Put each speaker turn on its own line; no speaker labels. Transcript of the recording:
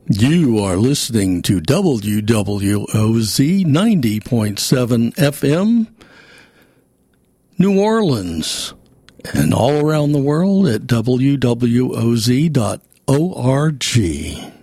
You are listening to WWOZ 90.7 FM, New Orleans, and all around the world at WWOZ.org.